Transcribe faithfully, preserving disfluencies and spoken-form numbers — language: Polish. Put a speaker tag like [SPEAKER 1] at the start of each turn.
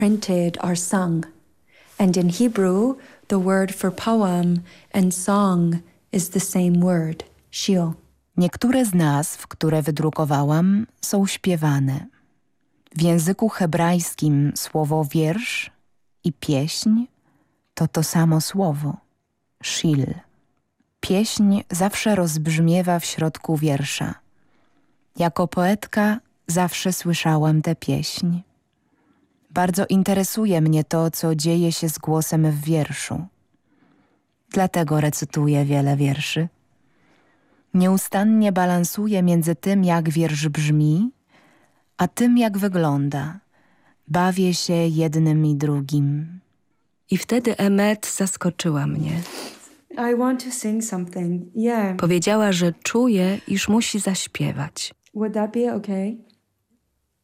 [SPEAKER 1] printed are sung. And in Hebrew, the word for poem and song is the same word, shir.
[SPEAKER 2] Niektóre z nazw, które wydrukowałam, są śpiewane. W języku hebrajskim słowo wiersz i pieśń to to samo słowo, shil. Pieśń zawsze rozbrzmiewa w środku wiersza. Jako poetka zawsze słyszałam tę pieśń. Bardzo interesuje mnie to, co dzieje się z głosem w wierszu. Dlatego recytuję wiele wierszy. Nieustannie balansuję między tym, jak wiersz brzmi, a tym, jak wygląda. Bawię się jednym i drugim.
[SPEAKER 3] I wtedy Emmet zaskoczyła mnie.
[SPEAKER 1] I want to sing something. Yeah.
[SPEAKER 3] Powiedziała, że czuje, iż musi zaśpiewać.
[SPEAKER 1] Would that be okay?